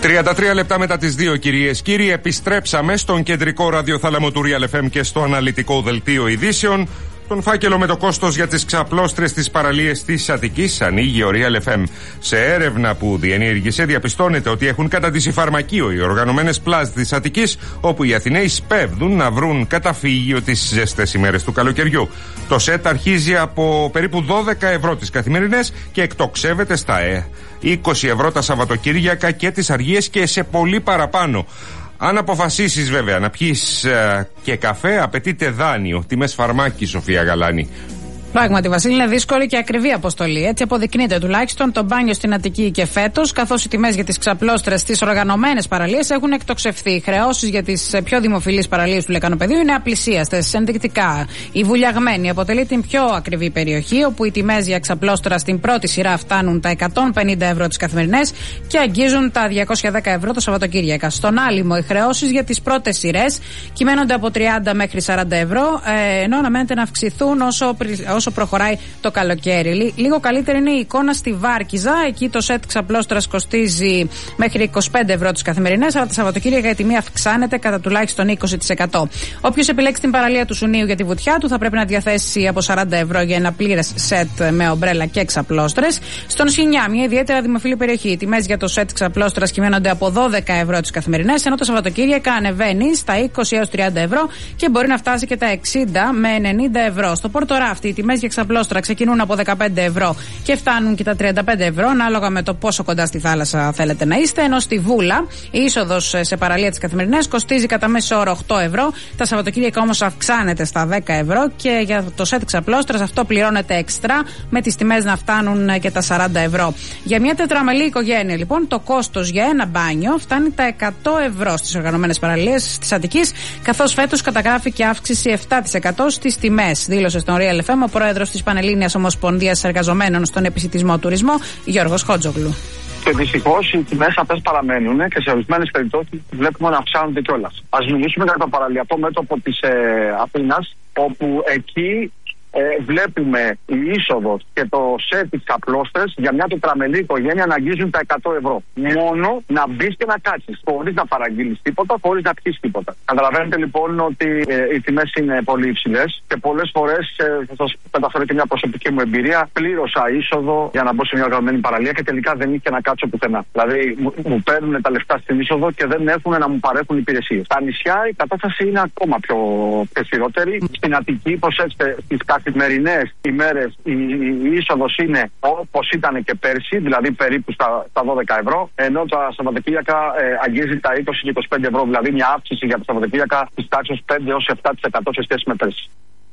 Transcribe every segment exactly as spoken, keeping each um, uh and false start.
τριάντα τρία λεπτά μετά τις δύο, κυρίες κύριοι, επιστρέψαμε στον κεντρικό ραδιοθάλαμο του Real εφ εμ και στο αναλυτικό δελτίο ειδήσεων. Τον φάκελο με το κόστος για τις ξαπλώστρες στις παραλίες της Αττικής ανοίγει ο Real εφ εμ. Σε έρευνα που διενήργησε, διαπιστώνεται ότι έχουν καταντήσει φαρμακείο οι οργανωμένες πλάζ της Αττικής, όπου οι Αθηναίοι σπέβδουν να βρουν καταφύγιο τις ζεστές ημέρες του καλοκαιριού. Το σετ αρχίζει από περίπου δώδεκα ευρώ τις καθημερινές και εκτοξεύεται στα είκοσι ευρώ τα Σαββατοκύριακα και τις αργίες και σε πολύ παραπάνω. Αν αποφασίσεις βέβαια να πιεις ε, και καφέ, απαιτείται δάνειο. Τιμές φαρμάκι, Σοφία Γαλάνη. Πράγματι, Βασίλη, είναι δύσκολη και ακριβή αποστολή. Έτσι αποδεικνύεται τουλάχιστον το μπάνιο στην Αττική και φέτος, καθώς οι τιμές για τις ξαπλώστρες στις οργανωμένες παραλίες έχουν εκτοξευθεί. Οι χρεώσεις για τις πιο δημοφιλείς παραλίες του Λεκανοπεδίου είναι απλησίαστες. Ενδεικτικά, η Βουλιαγμένη αποτελεί την πιο ακριβή περιοχή, όπου οι τιμές για ξαπλώστρα στην πρώτη σειρά φτάνουν τα εκατόν πενήντα ευρώ τις καθημερινές και αγγίζουν τα διακόσια δέκα ευρώ το Σαββατοκύριακα. Στον Άλυμο, οι χρεώσεις για τις πρώτες σειρές κυμαίνονται από τριάντα μέχρι σαράντα ευρώ, ενώ αναμένεται να αυξηθούν όσο όσο προχωράει το καλοκαίρι. Λίγο καλύτερη είναι η εικόνα στη Βάρκιζα. Εκεί το σετ ξαπλώστρας κοστίζει μέχρι είκοσι πέντε ευρώ τις καθημερινές, αλλά τα Σαββατοκύριακα η τιμή αυξάνεται κατά τουλάχιστον είκοσι τοις εκατό. Όποιος επιλέξει την παραλία του Σουνίου για τη βουτιά του θα πρέπει να διαθέσει από σαράντα ευρώ για ένα πλήρες σετ με ομπρέλα και ξαπλώστρες. Στον Σινιά, μια ιδιαίτερα δημοφιλή περιοχή, οι τιμές για το σετ ξαπλώστρας κυμαίνονται από δώδεκα ευρώ τις καθημερινές, ενώ το Σαββατοκύριακα ανεβαίνει στα είκοσι έως τριάντα ευρώ και μπορεί να φτάσει και τα εξήντα με ενενήντα ευρώ. Στο Πόρτο Ράφτη, οι τιμές για ξαπλώστρα ξεκινούν από δεκαπέντε ευρώ και φτάνουν και τα τριάντα πέντε ευρώ, ανάλογα με το πόσο κοντά στη θάλασσα θέλετε να είστε. Ενώ στη Βούλα, η είσοδος σε παραλία της καθημερινές κοστίζει κατά μέσο όρο οκτώ ευρώ. Τα Σαββατοκύριακα όμως αυξάνεται στα δέκα ευρώ και για το σετ ξαπλώστρας αυτό πληρώνεται έξτρα, με τις τιμές να φτάνουν και τα σαράντα ευρώ. Για μια τετραμελή οικογένεια, λοιπόν, το κόστος για ένα μπάνιο φτάνει τα εκατό ευρώ στις οργανωμένες παραλίες της Αττικής, καθώς φέτος καταγράφει και αύξηση επτά τοις εκατό στις τιμές, δήλωσε στον Real εφ εμ ο πρόεδρος της Πανελλήνιας Ομοσπονδίας Εργαζομένων στον Επισιτισμό Τουρισμό, Γιώργος Χότζογλου. Και δυστυχώς οι τιμές αυτές παραμένουν και σε ορισμένες περιπτώσεις βλέπουμε να αυξάνονται κιόλας. Ας μιλήσουμε για το παραλιακό μέτωπο της ε, Αθήνας, όπου εκεί ε, βλέπουμε η είσοδος και το σετ της ξαπλώστρες για μια τετραμελή οικογένεια να αγγίζουν τα εκατό ευρώ. Μόνο να μπεις και να κάτσεις, χωρίς να παραγγείλεις τίποτα, χωρίς να πιεις τίποτα. Καταλαβαίνετε λοιπόν ότι ε, οι τιμές είναι πολύ υψηλές και πολλές φορές, ε, θα σας μεταφέρω και μια προσωπική μου εμπειρία, πλήρωσα είσοδο για να μπω σε μια οργανωμένη παραλία και τελικά δεν είχε να κάτσω πουθενά. Δηλαδή μου, μου παίρνουν τα λεφτά στην είσοδο και δεν έχουν να μου παρέχουν υπηρεσίες. Στα νησιά η κατάσταση είναι ακόμα πιο χειρότερη. Στην Αττική, προσέξτε, στις καθημερινές ημέρες η, η, η είσοδος είναι όπως ήταν και πέρσι, δηλαδή περίπου στα, στα δώδεκα ευρώ, ενώ τα Σαββατοκύριακα ε, αγγίζει τα είκοσι και είκοσι πέντε ευρώ, δηλαδή μια αύξηση για τα Σαββατοκύριακα της τάξης πέντε έως επτά τοις εκατό σε σχέση με πέρσι.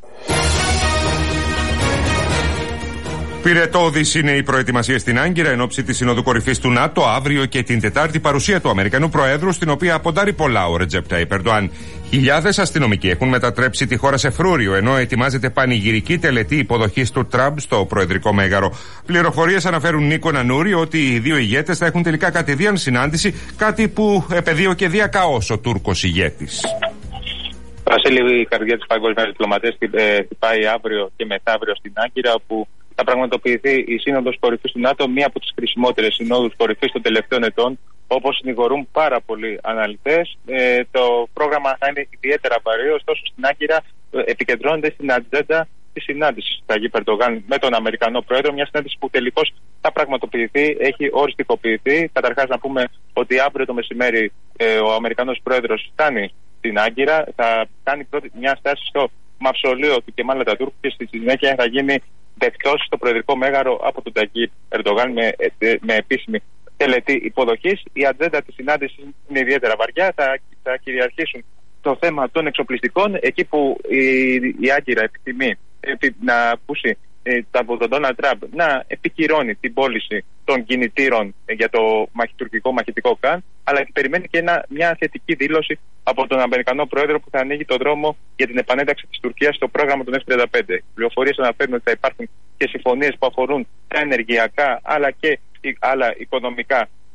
Πυρετώδης είναι η προετοιμασία στην Άγκυρα εν ώψη της Συνόδου Κορυφής του ΝΑΤΟ αύριο και την Τετάρτη, παρουσία του Αμερικανού Προέδρου, στην οποία αποντάρει πολλά ο Ρετζέπ Τάιπ Ερντοάν. Χιλιάδες αστυνομικοί έχουν μετατρέψει τη χώρα σε φρούριο, ενώ ετοιμάζεται πανηγυρική τελετή υποδοχής του Τραμπ στο Προεδρικό Μέγαρο. Πληροφορίες αναφέρουν Νίκο Νανούρη ότι οι δύο ηγέτες θα έχουν τελικά κατηδίαν συνάντηση, κάτι που επεδίωκε διακαώς ο Τούρκος ηγέτης. Βασίλη, η καρδιά της παγκόσμιας διπλωματίας χτυπάει αύριο και μεθαύριο στην Άγκυρα, όπου θα πραγματοποιηθεί η Σύνοδος Κορυφής του ΝΑΤΟ, μία από τις χρησιμότερες συνόδους κορυφής των τελευταίων ετών, όπως συνηγορούν πάρα πολλοί αναλυτές. Ε, το πρόγραμμα θα είναι ιδιαίτερα βαρύ, ωστόσο στην Άγκυρα ε, επικεντρώνεται στην ατζέντα της συνάντησης του Ταγίπ Ερντογάν με τον Αμερικανό Πρόεδρο, μια συνάντηση που τελικώς θα πραγματοποιηθεί, έχει οριστικοποιηθεί. Καταρχάς να πούμε ότι αύριο το μεσημέρι ε, ο Αμερικανός Πρόεδρος φτάνει στην Άγκυρα, θα κάνει πρώτη μια στάση στο μαυσολείο του Κεμάλ Ατατούρκ και στη συνέχεια θα γίνει δεκτός στο Προεδρικό Μέγαρο από τον Ταγίπ Ερντογάν με, με επίσημη τελετή υποδοχής. Η ατζέντα της συνάντησης είναι ιδιαίτερα βαριά. Θα, θα κυριαρχήσουν το θέμα των εξοπλιστικών, εκεί που η, η Άγκυρα επιθυμεί επί, να ακούσει ε, από τον Ντόναλντ Τραμπ να επικυρώνει την πώληση των κινητήρων ε, για το μαχη, τουρκικό μαχητικό ΚΑΝ, αλλά περιμένει και ένα, μια θετική δήλωση από τον Αμερικανό Πρόεδρο που θα ανοίγει το δρόμο για την επανένταξη της Τουρκίας στο πρόγραμμα των εφ τριάντα πέντε. Οι πληροφορίες αναφέρουν ότι θα υπάρχουν και συμφωνίες που αφορούν τα ενεργειακά αλλά και άλλα οικονομικά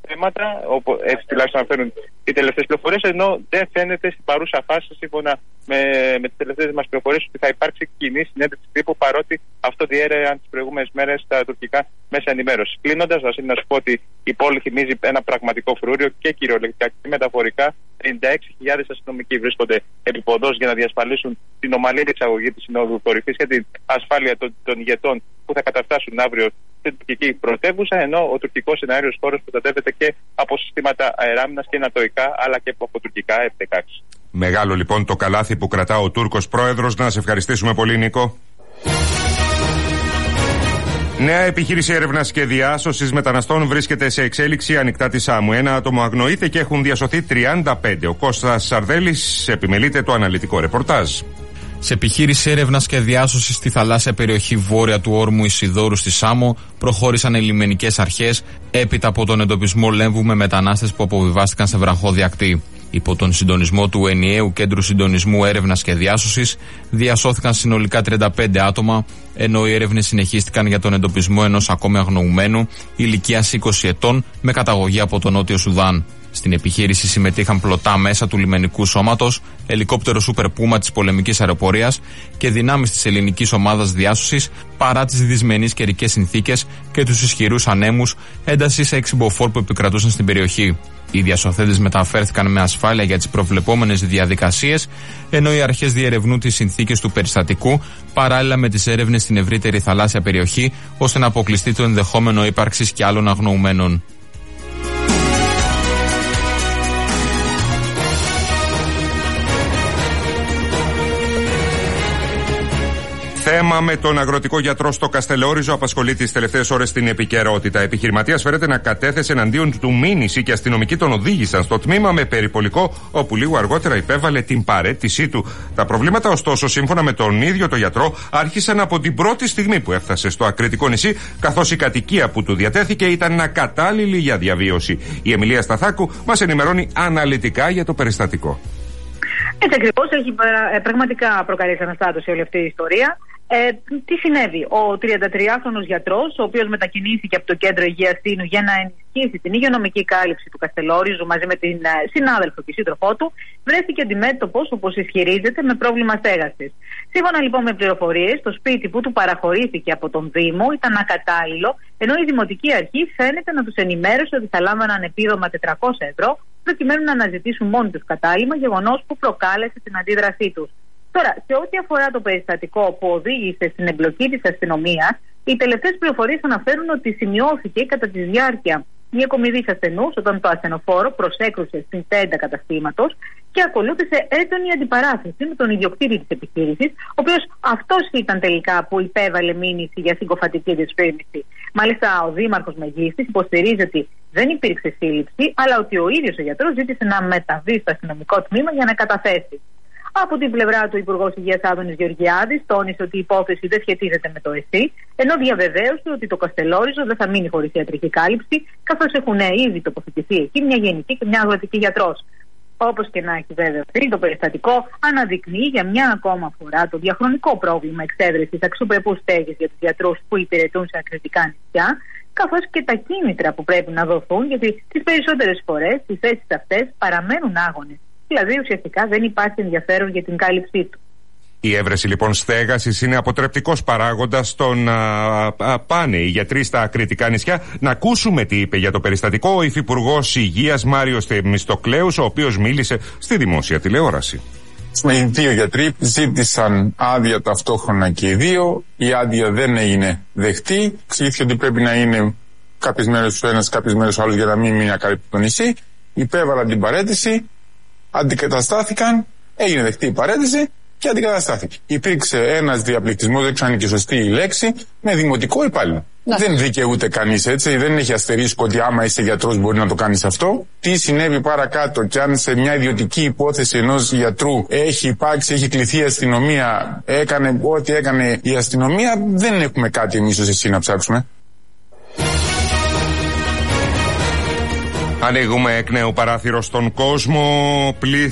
θέματα, όπου έτσι τουλάχιστον αναφέρουν οι τελευταίες πληροφορίες, ενώ δεν φαίνεται στην παρούσα φάση, σύμφωνα με, με τις τελευταίες μας πληροφορίες, ότι θα υπάρξει κοινή συνέντευξη τύπου, παρότι αυτό διέρεαν τις προηγούμενες μέρες στα τουρκικά μέσα ενημέρωσης. Κλείνοντας, Βασίλη, να σου πω ότι η πόλη θυμίζει ένα πραγματικό φρούριο και κυριολεκτικά και μεταφορικά. πενήντα έξι χιλιάδες αστυνομικοί βρίσκονται επίποδος για να διασφαλίσουν την ομαλή εξαγωγή της Συνόδου Κορυφής και την ασφάλεια των, των ηγετών που θα καταφτάσουν αύριο στην τουρκική πρωτεύουσα, ενώ ο τουρκικός εναέριος χώρος προστατεύεται και από συστήματα αεράμινας και νατοϊκά αλλά και από τουρκικά εφ δεκαέξι. Μεγάλο λοιπόν το καλάθι που κρατά ο Τούρκος πρόεδρος. Να σε ευχαριστήσουμε πολύ, Νίκο. Νέα επιχείρηση έρευνας και διάσωσης μεταναστών βρίσκεται σε εξέλιξη ανοιχτά τη Σάμου. Ένα άτομο αγνοείται και έχουν διασωθεί τριάντα πέντε. Ο Κώστας Σαρδέλης επιμελείται το αναλυτικό ρεπορτάζ. Σε επιχείρηση έρευνας και διάσωσης στη θαλάσσια περιοχή βόρεια του όρμου Ισιδώρου στη Σάμο προχώρησαν οι λιμενικές αρχές έπειτα από τον εντοπισμό λέμβου με μετανάστες που αποβιβάστηκαν σε βραχώδη ακτή. Υπό τον συντονισμό του ενιαίου Κέντρου Συντονισμού Έρευνας και Διάσωσης διασώθηκαν συνολικά τριάντα πέντε άτομα, ενώ οι έρευνες συνεχίστηκαν για τον εντοπισμό ενός ακόμη αγνοουμένου ηλικίας είκοσι ετών με καταγωγή από τον Νότιο Σουδάν. Στην επιχείρηση συμμετείχαν πλωτά μέσα του λιμενικού σώματος, ελικόπτερο Super Puma της πολεμικής αεροπορίας και δυνάμεις της ελληνικής ομάδας διάσωσης, παρά τις δυσμενείς καιρικές συνθήκες και τους ισχυρούς ανέμους έντασης έξι μποφόρ που επικρατούσαν στην περιοχή. Οι διασωθέντες μεταφέρθηκαν με ασφάλεια για τις προβλεπόμενες διαδικασίες, ενώ οι αρχές διερευνούν τις συνθήκες του περιστατικού παράλληλα με τις έρευνες στην ευρύτερη θαλάσσια περιοχή, ώστε να αποκλειστεί το ενδεχόμενο ύπαρξης και άλλων αγνοουμένων. Θέμα με τον αγροτικό γιατρό στο Καστελόριζο απασχολεί τις τελευταίες ώρες στην επικαιρότητα. Επιχειρηματίας φέρεται να κατέθεσε εναντίον του μήνυση και αστυνομικοί τον οδήγησαν στο τμήμα με περιπολικό, όπου λίγο αργότερα υπέβαλε την παραίτησή του. Τα προβλήματα, ωστόσο, σύμφωνα με τον ίδιο το γιατρό, άρχισαν από την πρώτη στιγμή που έφτασε στο ακριτικό νησί, καθώς η κατοικία που του διατέθηκε ήταν ακατάλληλη για διαβίωση. Η Εμιλία Σταθάκου μας ενημερώνει αναλυτικά για το περιστατικό. Έτσι ακριβώς, έχει πραγματικά προκαλέσει αναστάτωση όλη αυτή η ιστορία. Ε, τι συνέβη? Ο τριαντατριάχρονος γιατρός, ο οποίος μετακινήθηκε από το Κέντρο Υγείας Τίνου για να ενισχύσει την υγειονομική κάλυψη του Καστελόριζου μαζί με την ε, συνάδελφο και σύντροφό του, βρέθηκε αντιμέτωπος, όπως ισχυρίζεται, με πρόβλημα στέγασης. Σύμφωνα λοιπόν με πληροφορίες, το σπίτι που του παραχωρήθηκε από τον Δήμο ήταν ακατάλληλο, ενώ η Δημοτική Αρχή φαίνεται να τους ενημέρωσε ότι θα λάμβαναν επίδομα τετρακόσια ευρώ, προκειμένου να αναζητήσουν μόνοι τους κατάλημα, γεγονός που προκάλεσε την αντίδρασή τους. Τώρα, σε ό,τι αφορά το περιστατικό που οδήγησε στην εμπλοκή της αστυνομίας, οι τελευταίες πληροφορίες αναφέρουν ότι σημειώθηκε κατά τη διάρκεια διακομιδής ασθενούς όταν το ασθενοφόρο προσέκρουσε στην τέντα καταστήματος και ακολούθησε έντονη αντιπαράθεση με τον ιδιοκτήτη της επιχείρησης, ο οποίος αυτός ήταν τελικά που υπέβαλε μήνυση για συγκοφατική δυσφήμιση. Μάλιστα, ο Δήμαρχος Μεγίστης υποστηρίζει ότι δεν υπήρξε σύλληψη, αλλά ότι ο ίδιος ο γιατρός ζήτησε να μεταβεί στο αστυνομικό τμήμα για να καταθέσει. Από την πλευρά του, ο Υπουργός Υγείας Άδωνης Γεωργιάδης τόνισε ότι η υπόθεση δεν σχετίζεται με το ΕΣΥ, ενώ διαβεβαίωσε ότι το Καστελόριζο δεν θα μείνει χωρίς ιατρική κάλυψη, καθώς έχουν ήδη τοποθετηθεί εκεί μια γενική και μια αγροτική γιατρός. Όπως και να έχει βέβαια, το περιστατικό αναδεικνύει για μια ακόμα φορά το διαχρονικό πρόβλημα εξέβρεσης αξιοπρεπούς στέγης για τους γιατρούς που υπηρετούν σε ακριτικά νησιά, καθώς και τα κίνητρα που πρέπει να δοθούν, γιατί τις περισσότερες φορές οι θέσεις αυτές παραμένουν άγονες. Δηλαδή ουσιαστικά δεν υπάρχει ενδιαφέρον για την κάλυψή του. Η έβρεση λοιπόν στέγασης είναι αποτρεπτικός παράγοντας στο να α, πάνε οι γιατροί στα ακριτικά νησιά. Να ακούσουμε τι είπε για το περιστατικό ο Υφυπουργός Υγείας Μάριος Θεμιστοκλέους, ο οποίος μίλησε στη δημόσια τηλεόραση. Οι δύο γιατροί ζήτησαν άδεια ταυτόχρονα και οι δύο. Η άδεια δεν έγινε δεκτή. Εξηγήθηκε ότι πρέπει να είναι κάποιες μέρες ο ένας, κάποιες μέρες ο άλλος για να μην μείνει ακάλυπτο το νησί. Υπέβαλαν την παραίτηση. Αντικαταστάθηκαν, έγινε δεκτή η παραίτηση και αντικαταστάθηκε. Υπήρξε ένας διαπληκτισμός, δεν ξέρω αν είναι και σωστή η λέξη, με δημοτικό υπάλληλο. Να. Δεν δικαιούται κανείς έτσι, δεν έχει αστερίσκο ότι άμα είσαι γιατρός μπορεί να το κάνεις αυτό. Τι συνέβη παρακάτω και αν σε μια ιδιωτική υπόθεση ενός γιατρού έχει υπάρξει, έχει κληθεί η αστυνομία, έκανε ό,τι έκανε η αστυνομία, δεν έχουμε κάτι εμείς ως εσύ να ψάξουμε. Ανοίγουμε εκ νέου παράθυρο στον κόσμο.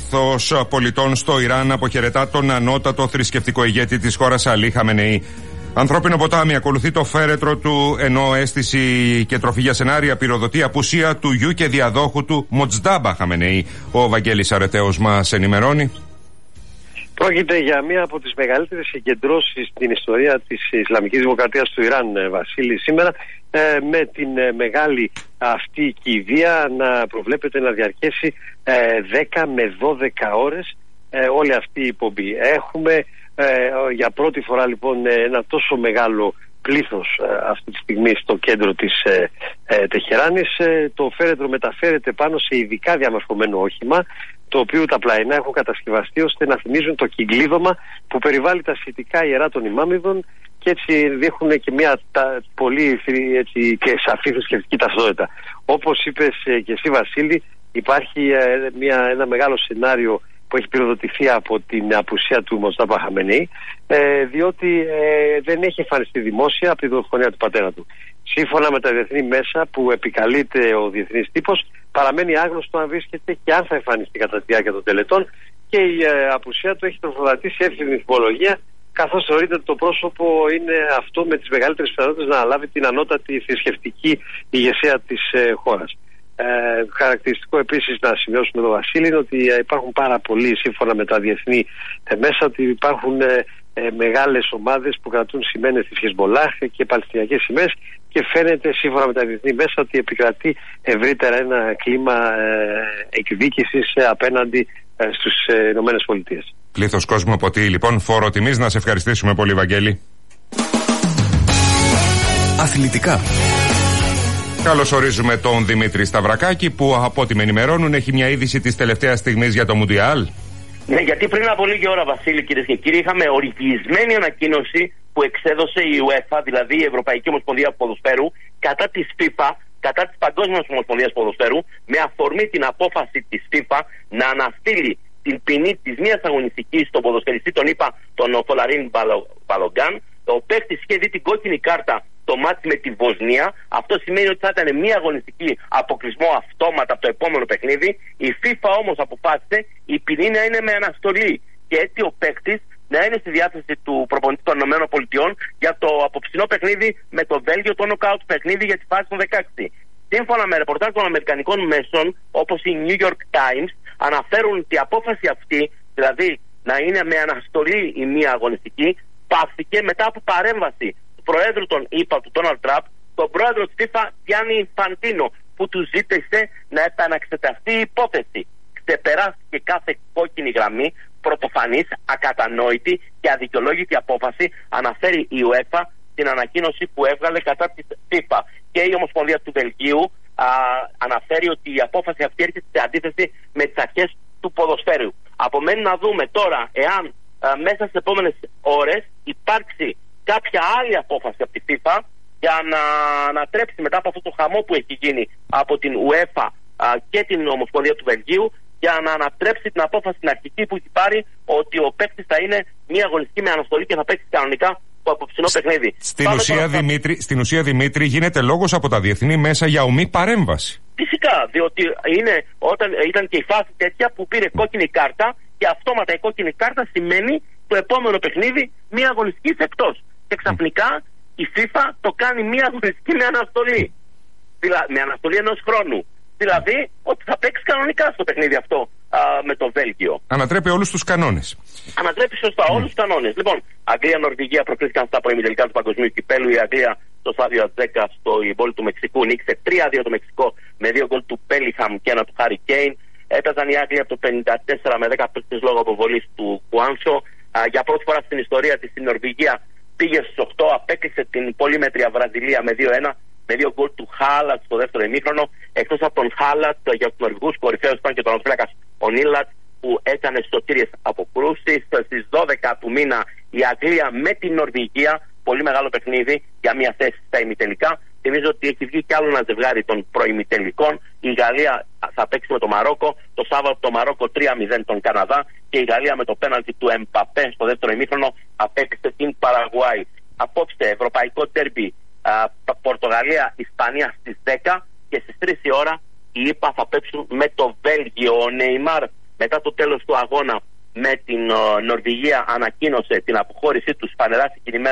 Πλήθος πολιτών στο Ιράν αποχαιρετά τον ανώτατο θρησκευτικό ηγέτη της χώρας, Αλή Χαμενεή. Ανθρώπινο ποτάμι, ακολουθεί το φέρετρο του, ενώ αίσθηση και τροφή για σενάρια πυροδοτεί απουσία του γιου και διαδόχου του Μοτζντάμπα Χαμενεή. Ο Βαγγέλης Αρετέος μας ενημερώνει. Πρόκειται για μία από τις μεγαλύτερες συγκεντρώσεις στην ιστορία της Ισλαμικής Δημοκρατίας του Ιράν, Βασίλη, σήμερα, με την μεγάλη αυτή κηδεία να προβλέπεται να διαρκέσει δέκα με δώδεκα ώρες όλη αυτή η πομπή. Έχουμε για πρώτη φορά λοιπόν ένα τόσο μεγάλο πλήθος αυτή τη στιγμή στο κέντρο της Τεχεράνης. Το φέρετρο μεταφέρεται πάνω σε ειδικά διαμορφωμένο όχημα, το οποίο τα πλαϊνά έχουν κατασκευαστεί ώστε να θυμίζουν το κυκλίδωμα που περιβάλλει τα σχετικά ιερά των ημάμιδων, και έτσι δείχνουν και μια τα, πολύ έτσι, και σαφή θρησκευτική ταυτότητα. Όπως είπες και εσύ, Βασίλη, υπάρχει μια, ένα μεγάλο σενάριο που έχει πυροδοτηθεί από την απουσία του Μοτζντάμπα Χαμενεή, ε, διότι ε, δεν έχει εμφανιστεί δημόσια από τη δολοφονία του πατέρα του. Σύμφωνα με τα διεθνή μέσα που επικαλείται ο διεθνής τύπος, παραμένει άγνωστο αν βρίσκεται και αν θα εμφανιστεί κατά τη διάρκεια των τελετών, και η ε, απουσία του έχει τροφοδοτήσει εύθυμη θυμολογία, καθώς θεωρείται ότι το πρόσωπο είναι αυτό με τις μεγαλύτερες πιθανότητες να αναλάβει την ανώτατη θρησκευτική ηγεσία της ε, χώρας. Ε, χαρακτηριστικό επίσης να σημειώσουμε εδώ, Βασίλη, είναι ότι υπάρχουν πάρα πολλοί, σύμφωνα με τα διεθνή ε, μέσα, ότι υπάρχουν ε, ε, μεγάλες ομάδες που κρατούν σημαίες της Χεσμολάχ και παλαιστινιακές σημαίες, και φαίνεται, σύμφωνα με τα διεθνή μέσα, ότι επικρατεί ευρύτερα ένα κλίμα ε, εκδίκησης ε, απέναντι ε, στους ε, Ηνωμένες Πολιτείες. Πλήθος κόσμου αποτείει λοιπόν φόρο τιμής. Να σε ευχαριστήσουμε πολύ, Βαγγέλη. Αθλητικά. Καλώς ορίζουμε τον Δημήτρη Σταυρακάκη, που από ό,τι με ενημερώνουν έχει μια είδηση της τελευταίας στιγμής για το Μουντιάλ. Ναι, γιατί πριν από λίγη ώρα, Βασίλη, κυρίες και κύριοι, είχαμε οριστική ανακοίνωση που εξέδωσε η UEFA, δηλαδή η Ευρωπαϊκή Ομοσπονδία Ποδοσφαίρου, κατά της FIFA, κατά της Παγκόσμιας Ομοσπονδίας Ποδοσφαίρου, με αφορμή την απόφαση της FIFA να αναστείλει την ποινή της μίας αγωνιστικής στον ποδοσφαιριστή, τον είπα, τον Φολαρίν Μπαλογκάν. Ο παίκτης είχε δει την κόκκινη κάρτα το μάτι με τη Βοσνία. Αυτό σημαίνει ότι θα ήταν μία αγωνιστική αποκλεισμό αυτόματα από το επόμενο παιχνίδι. Η FIFA όμως αποφάσισε η ποινή να είναι με αναστολή, και έτσι ο παίκτης να είναι στη διάθεση του προπονητή των ΗΠΑ για το απόψινό παιχνίδι με το Βέλγιο, το νοκάουτ παιχνίδι για τη φάση των δεκαέξι. Σύμφωνα με ρεπορτάζ των αμερικανικών μέσων, όπως η New York Times, αναφέρουν ότι η απόφαση αυτή, δηλαδή να είναι με αναστολή η μία αγωνιστική, πάυθηκε μετά από παρέμβαση του Προέδρου των ΗΠΑ, του Ντόναλντ Τραμπ, τον Πρόεδρο της FIFA, Γιάννη Ινφαντίνο, που του ζήτησε να επαναξεταστεί η υπόθεση. Ξεπεράστηκε κάθε κόκκινη γραμμή, πρωτοφανής, ακατανόητη και αδικαιολόγητη απόφαση, αναφέρει η UEFA στην ανακοίνωση που έβγαλε κατά της FIFA. Και η Ομοσπονδία του Βελγίου α, αναφέρει ότι η απόφαση αυτή έρχεται σε αντίθεση με τις αρχές του ποδοσφαίρου. Απομένει να δούμε τώρα εάν α, μέσα στις επόμενες ώρες υπάρξει κάποια άλλη απόφαση από τη FIFA για να ανατρέψει, μετά από αυτό το χαμό που έχει γίνει από την UEFA α, και την Ομοσπονδία του Βελγίου, για να ανατρέψει την απόφαση την αρχική που έχει πάρει, ότι ο παίκτης θα είναι μια αγωνιστική με αναστολή και θα παίξει κανονικά το απόψινό παιχνίδι. Στην ουσία, τώρα... Δημήτρη, στην ουσία, Δημήτρη, γίνεται λόγος από τα διεθνή μέσα για ομή παρέμβαση. Φυσικά, διότι είναι, όταν ήταν και η φάση τέτοια που πήρε κόκκινη κάρτα, και αυτόματα η κόκκινη κάρτα σημαίνει το επόμενο παιχνίδι μια αγωνιστική εκτός. Και ξαφνικά η FIFA το κάνει μια αγωνιστική με αναστολή. Δηλαδή, με αναστολή ενός χρόνου. Δηλαδή ότι θα παίξει κανονικά στο παιχνίδι αυτό α, με το Βέλγιο. Ανατρέπει όλους τους κανόνες. Ανατρέπει σωστά όλους τους κανόνες. Λοιπόν, Αγγλία-Νορβηγία προκλήθηκαν στα προημιτελικά του Παγκοσμίου Κυπέλου. Η Αγγλία στο στάδιο δέκα στο πόλη του Μεξικού νίκησε τρία δύο το Μεξικό με δύο γκολ του Πέλιχαμ και ένα του Χάρι Κέιν. Έπαιζαν οι Άγγλοι από το πενήντα τέσσερα με δέκα παίκτες λόγω αποβολής του Κουάνσο. Για πρώτη φορά στην ιστορία της η Νορβηγία πήγε στους οκτώ, απέκλεισε την πολύ μέτρια Βραζιλία με δύο ένα. Με δύο γκολ του Χάλατ στο δεύτερο ημίχρονο. Εκτός από τον Χάλατ, για τους Νορβηγούς κορυφαίους ήταν και τον Οφλάκας ο Νίλατ, που έκανε σωτήριες αποκρούσεις. Στις δώδεκα του μήνα η Αγγλία με την Νορβηγία, πολύ μεγάλο παιχνίδι για μια θέση στα ημιτελικά. Θυμίζω ότι έχει βγει κι άλλο ένα ζευγάρι των προημιτελικών. Η Γαλλία θα παίξει με το Μαρόκο. Το Σάββατο το Μαρόκο τρία μηδέν τον Καναδά. Και η Γαλλία με το πέναλτι του Εμπαπέ στο δεύτερο ημίχρονο απέκτησε την Παραγουάη. Απόψε ευρωπαϊκό ντέρμπι. Uh, Πορτογαλία, Ισπανία στις δέκα, και στις τρεις η ώρα οι ΙΠΑ θα παίξουν με το Βέλγιο. Ο Νεϊμάρ μετά το τέλος του αγώνα με την uh, Νορβηγία ανακοίνωσε την αποχώρησή του φανερά συγκινημένος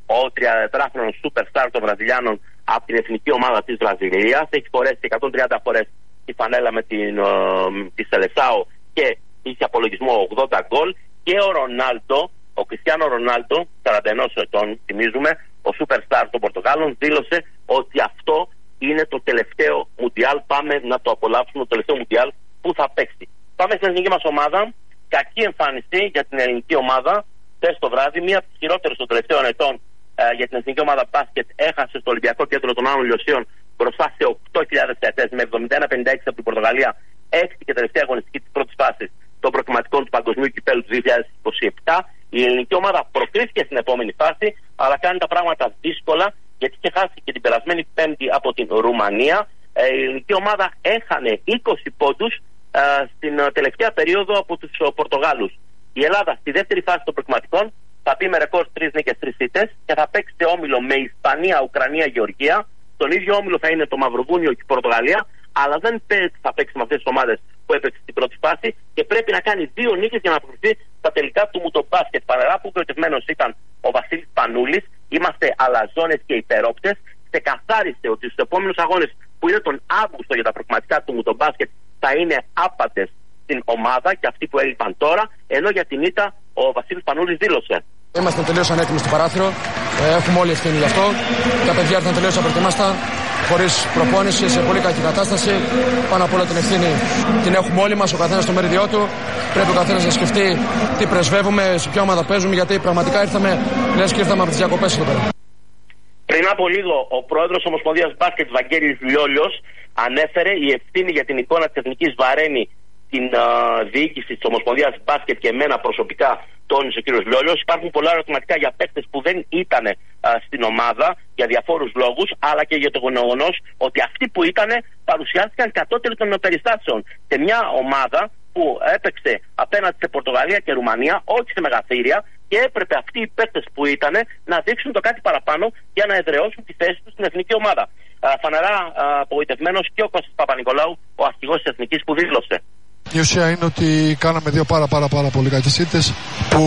ο τριανταετράχρονος superstar των Βραζιλιάνων από την εθνική ομάδα της Βραζιλίας. Έχει φορέσει εκατόν τριάντα φορές τη φανέλα με την ε, τη Σελεσάο και είχε απολογισμό ογδόντα γκολ. Και ο Ρονάλντο, ο Κριστιάνο Ρονάλντο, σαράντα ένα ετών, θυμίζουμε, ο superstar των Πορτογάλων, δήλωσε ότι αυτό είναι το τελευταίο Μουντιάλ. Πάμε να το απολαύσουμε, το τελευταίο Μουντιάλ που θα παίξει. Πάμε στην εθνική μας ομάδα. Κακή εμφάνιση για την ελληνική ομάδα. Χθες το βράδυ, μία από τις χειρότερες των τελευταίων ετών ε, για την εθνική ομάδα μπάσκετ, έχασε στο Ολυμπιακό Κέντρο των Άνω Λιωσίων μπροστά σε οκτώ χιλιάδες θεατές με εβδομήντα ένα πενήντα έξι από την Πορτογαλία, έκτη και τελευταία αγωνιστική της πρώτης φάσης των προκριματικών του Παγκοσμίου Κυπέλλου του δύο χιλιάδες είκοσι επτά. Η ελληνική ομάδα προκρίθηκε στην επόμενη φάση, αλλά κάνει τα πράγματα δύσκολα, γιατί είχε χάσει και την περασμένη Πέμπτη από την Ρουμανία. Ε, η ελληνική ομάδα έχανε είκοσι πόντους ε, στην τελευταία περίοδο από τους Πορτογάλους. Η Ελλάδα στη δεύτερη φάση των προκριματικών θα πει με ρεκόρ τρεις νίκες, τρεις ήττες και θα παίξει σε όμιλο με Ισπανία, Ουκρανία, Γεωργία. Στον ίδιο όμιλο θα είναι το Μαυροβούνιο και η Πορτογαλία, αλλά δεν θα παίξει με αυτές τις ομάδες που έπαιξε στην πρώτη φάση και πρέπει να κάνει δύο νίκες για να αποκριθεί στα τελικά του Μουτομπάσκετ. Παρά που κρατευμένος ήταν ο Βασίλης Πανούλης, είμαστε αλαζόνες και υπερόπτες. Ξεκαθάρισε ότι στους επόμενους αγώνες που είναι τον Αύγουστο για τα προκριματικά του Μουτομπάσκετ θα είναι άπατες στην ομάδα και αυτοί που έλειπαν τώρα, ενώ για την ήττα ο Βασίλης Πανούλης δήλωσε: Είμαστε τελείως ανέτοιμοι στο παράθυρο. Έχουμε όλη ευθύνη γι' αυτό. Τα παιδιά ήταν τελείως απροετοίμαστα, χωρίς προπόνηση, σε πολύ κακή κατάσταση. Πάνω απ' όλα την ευθύνη την έχουμε όλοι μας, ο καθένας στο μερίδιό του. Πρέπει ο καθένας να σκεφτεί τι πρεσβεύουμε, σε ποια ομάδα παίζουμε, γιατί πραγματικά ήρθαμε, λες και ήρθαμε από τις διακοπές εδώ πέρα. Πριν από λίγο, ο πρόεδρος της Ομοσπονδίας Μπάσκετ, Βαγγέλης Λιόλιος, ανέφερε η ευθύνη για την εικόνα της εθνικής βαραίνει την uh, διοίκηση της Ομοσπονδίας Μπάσκετ και εμένα προσωπικά, τόνισε ο κ. Λιόλιος. Υπάρχουν πολλά ερωτηματικά για παίκτες που δεν ήταν uh, στην ομάδα για διαφόρους λόγους, αλλά και για το γεγονός ότι αυτοί που ήταν παρουσιάστηκαν κατώτεροι των περιστάσεων σε μια ομάδα που έπαιξε απέναντι σε Πορτογαλία και Ρουμανία, όχι σε μεγαθύρια, και έπρεπε αυτοί οι παίκτες που ήταν να δείξουν το κάτι παραπάνω για να εδραιώσουν τη θέση τους στην εθνική ομάδα. Uh, φανερά uh, απογοητευμένος και ο Κώστας Παπα-Νικολάου, ο αρχηγός της Εθνικής, που δήλωσε: Η ουσία είναι ότι κάναμε δύο πάρα πάρα πάρα πολύ κακές ήττες που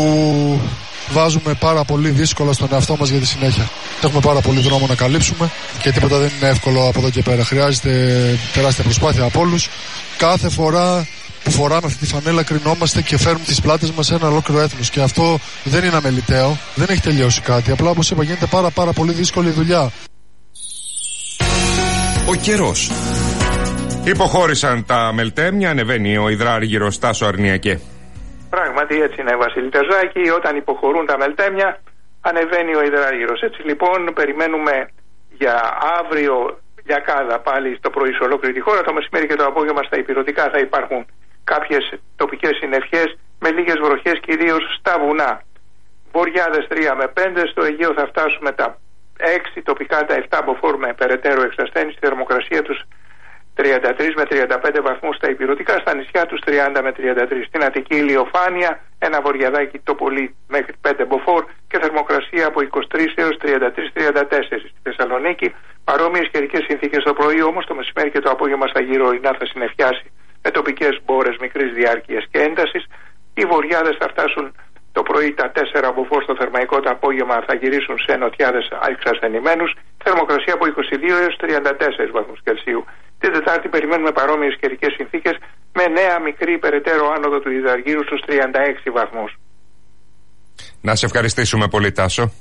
βάζουμε πάρα πολύ δύσκολα στον εαυτό μας για τη συνέχεια. Έχουμε πάρα πολύ δρόμο να καλύψουμε και τίποτα δεν είναι εύκολο από εδώ και πέρα. Χρειάζεται τεράστια προσπάθεια από όλους. Κάθε φορά που φοράμε αυτή τη φανέλα κρινόμαστε και φέρνουμε τις πλάτες μας σε ένα ολόκληρο έθνος. Και αυτό δεν είναι αμεληταίο, δεν έχει τελειώσει κάτι. Απλά, όπως είπα, γίνεται πάρα πάρα πολύ δύσκολη δουλειά. Ο καιρός. Υποχώρησαν τα μελτέμια, ανεβαίνει ο υδράργυρος Τάσο Αρνιακέ. Πράγματι έτσι είναι, Βασίλη Τερζάκη. Όταν υποχωρούν τα μελτέμια, ανεβαίνει ο υδράργυρος. Έτσι λοιπόν, περιμένουμε για αύριο λιακάδα πάλι στο πρωί σε ολόκληρη τη χώρα. Το μεσημέρι και το απόγευμα στα ηπειρωτικά θα υπάρχουν κάποιες τοπικές συννεφιές με λίγες βροχές, κυρίως στα βουνά. Βοριάδες τρία με πέντε, στο Αιγαίο θα φτάσουμε τα έξι, τοπικά τα επτά μποφόρ με περαιτέρω εξασθένηση, τη θερμοκρασία τους τριάντα τρεις με τριάντα πέντε βαθμούς στα ηπειρωτικά, στα νησιά τους τριάντα με τριάντα τρεις. Στην Αττική ηλιοφάνεια, ένα βοριαδάκι το πολύ μέχρι πέντε μποφόρ και θερμοκρασία από είκοσι τρεις έως τριάντα τρεις με τριάντα τέσσερα. Στη Θεσσαλονίκη παρόμοιες καιρικές συνθήκες το πρωί, όμως το μεσημέρι και το απόγευμα στα γύρω-ορεινά θα συννεφιάσει με τοπικές μπόρες μικρής διάρκειας και έντασης. Οι βοριάδες θα φτάσουν το πρωί τα τέσσερα μποφόρ στο θερμαϊκό, το απόγευμα θα γυρίσουν σε νοτιάδες εξασθενημένους. Θερμοκρασία από είκοσι δύο έως τριάντα τέσσερα βαθμούς Κελσίου. Την Τετάρτη περιμένουμε παρόμοιες καιρικές συνθήκες με νέα μικρή περαιτέρω άνοδο του υδραργύρου στους τριάντα έξι βαθμούς. Να σε ευχαριστήσουμε πολύ, Τάσο.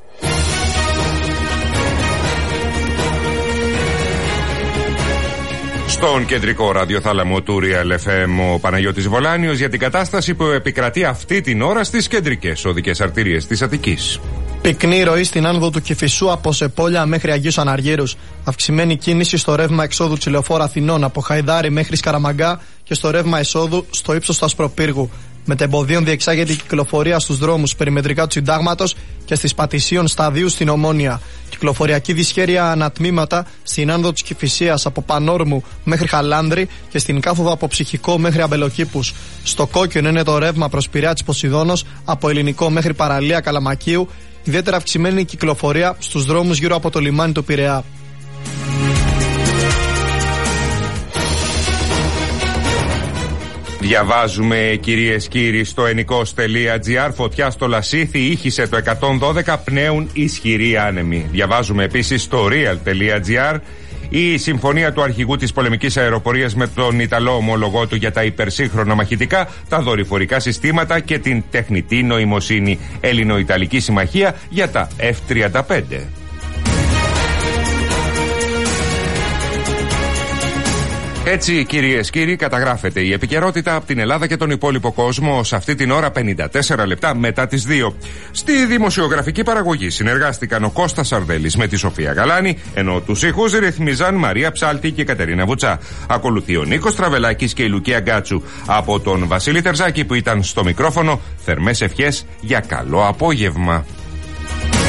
Στον κεντρικό ραδιοθάλαμο του Real εφ εμ ο Παναγιώτης Βολάνιος για την κατάσταση που επικρατεί αυτή την ώρα στις κεντρικές οδικές αρτηρίες της Αττικής. Πυκνή ροή στην άνοδο του Κηφισού από Σεπόλια μέχρι Αγίους Αναργύρους. Αυξημένη κίνηση στο ρεύμα εξόδου Τσιλεοφόρα Αθηνών από Χαϊδάρη μέχρι Σκαραμαγκά και στο ρεύμα εσόδου στο ύψος του Ασπροπύργου. Μετεμποδίων διεξάγεται η κυκλοφορία στους δρόμους περιμετρικά του Συντάγματος και στις Πατησίων Σταδίου στην Ομόνια. Κυκλοφοριακή δυσχέρεια ανατμήματα στην άνοδο της Κηφισίας από Πανόρμου μέχρι Χαλάνδρη και στην κάθοδο από Ψυχικό μέχρι Αμπελοκήπους. Στο κόκκινο είναι το ρεύμα προς Πειραιά της Ποσειδώνος από Ελληνικό μέχρι Παραλία Καλαμακίου. Ιδιαίτερα αυξημένη κυκλοφορία στους δρόμους γύρω από το λιμάνι του Πειραιά. Διαβάζουμε, κυρίες κύριοι, στο ενικός τελεία τζι άρ, φωτιά στο Λασίθι, ήχησε το εκατόν δώδεκα, πνέουν ισχυροί άνεμοι. Διαβάζουμε επίσης στο real τελεία τζι άρ, η συμφωνία του αρχηγού της πολεμικής αεροπορίας με τον Ιταλό ομολογό του για τα υπερσύγχρονα μαχητικά, τα δορυφορικά συστήματα και την τεχνητή νοημοσύνη. Έλληνο-Ιταλική συμμαχία για τα εφ τριάντα πέντε. Έτσι, κυρίες και κύριοι, καταγράφεται η επικαιρότητα από την Ελλάδα και τον υπόλοιπο κόσμο σε αυτή την ώρα, πενήντα τέσσερα λεπτά μετά τις δύο. Στη δημοσιογραφική παραγωγή συνεργάστηκαν ο Κώστας Σαρδέλης με τη Σοφία Γαλάνη, ενώ τους ήχους ρυθμίζαν Μαρία Ψάλτη και Κατερίνα Βουτσά. Ακολουθεί ο Νίκος Τραβελάκης και η Λουκία Γκάτσου. Από τον Βασίλη Τερζάκη που ήταν στο μικρόφωνο, θερμές ευχές για καλό απόγευμα.